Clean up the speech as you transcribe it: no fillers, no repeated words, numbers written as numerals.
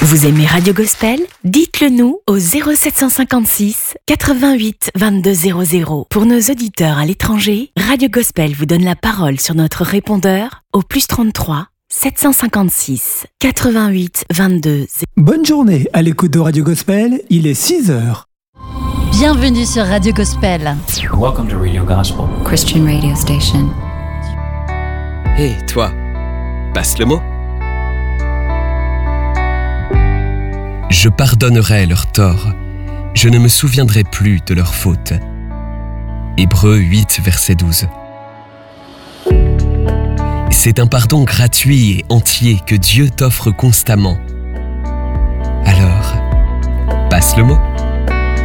Vous aimez Radio Gospel? Dites-le nous au 0756 88 22 00. Pour nos auditeurs à l'étranger, Radio Gospel vous donne la parole sur notre répondeur au +33 756 88 22 0. Bonne journée à l'écoute de Radio Gospel, il est 6h. Bienvenue sur Radio Gospel. Welcome to Radio Gospel, Christian radio station. Hé, toi, passe le mot. Je pardonnerai leurs torts, je ne me souviendrai plus de leurs fautes. Hébreux 8, verset 12. C'est un pardon gratuit et entier que Dieu t'offre constamment. Alors, passe le mot.